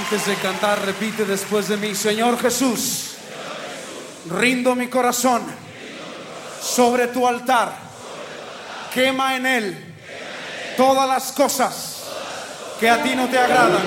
Antes de cantar, repite después de mí: Señor Jesús, rindo mi corazón sobre tu altar. Quema en él todas las cosas que a ti no te agradan.